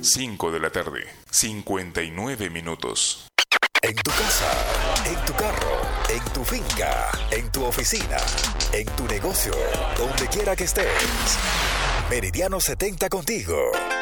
5 de la tarde, 59 minutos. En tu casa, en tu carro, en tu finca, en tu oficina, en tu negocio, donde quiera que estés. Meridiano 70 contigo.